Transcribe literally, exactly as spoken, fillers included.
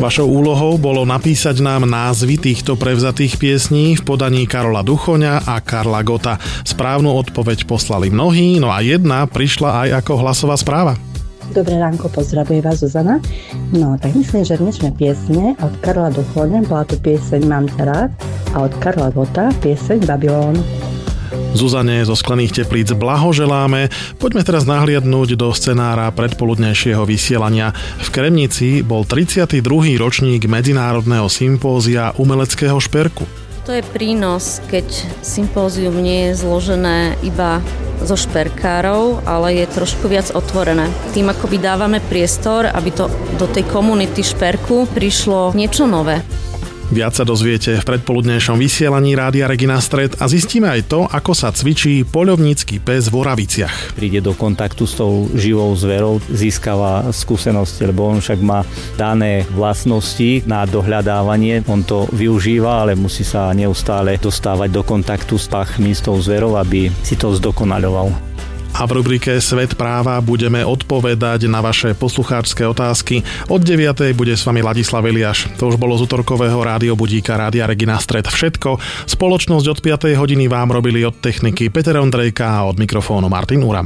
Vašou úlohou bolo napísať nám názvy týchto prevzatých piesní v podaní Karola Duchoňa a Karla Gotta. Správnu odpoveď poslali mnohí, no a jedna prišla aj ako hlasová správa. Dobré ránko, pozdravuje vás Zuzana. No, tak myslím, že dnešné piesne od Karola Duchoňa bola tu pieseň Mám ťa rád a od Karla Gotta pieseň Babylon. Zuzane zo Sklených Teplíc blahoželáme. Poďme teraz nahliadnúť do scenára predpoludnejšieho vysielania. V Kremnici bol tridsiaty druhý ročník Medzinárodného sympózia umeleckého šperku. To je prínos, keď sympózium nie je zložené iba zo šperkárov, ale je trošku viac otvorené. Tým akoby dávame priestor, aby to do tej komunity šperku prišlo niečo nové. Viac sa dozviete v predpoludnejšom vysielaní Rádia Regina Stred a zistíme aj to, ako sa cvičí poľovnícky pes v Oraviciach. Príde do kontaktu s tou živou zverou, získava skúsenosti, lebo on však má dané vlastnosti na dohľadávanie. On to využíva, ale musí sa neustále dostávať do kontaktu s pachmi, s tou zverou, aby si to zdokonaľoval. A v rubrike Svet práva budeme odpovedať na vaše poslucháčske otázky. Od deviatej bude s vami Ladislav Eliáš. To už bolo z utorkového rádiobudíka Rádia Regina Stred všetko. Spoločnosť od piatej hodiny vám robili od techniky Peter Ondrejka a od mikrofónu Martin Uram.